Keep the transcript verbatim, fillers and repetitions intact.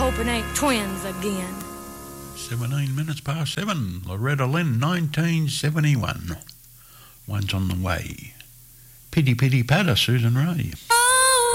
hope it ain't twins again. seventeen minutes past seven. Loretta Lynn, nineteen seventy-one. One's on the way. Pity, pity, patter, Susan Ray.